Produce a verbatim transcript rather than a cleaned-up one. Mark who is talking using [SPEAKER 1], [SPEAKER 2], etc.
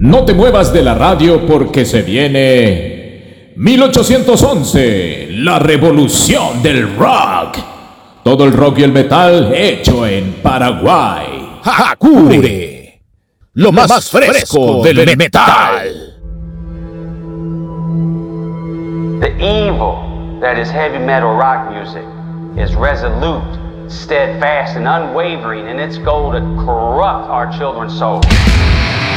[SPEAKER 1] No te muevas de la radio porque se viene mil ochocientos once, la revolución del rock. Todo el rock y el metal hecho en Paraguay.
[SPEAKER 2] Hakure, lo más, más fresco, fresco del, del metal.
[SPEAKER 3] The evil that is heavy metal rock music is resolute, steadfast, and unwavering in its goal to corrupt our children's souls.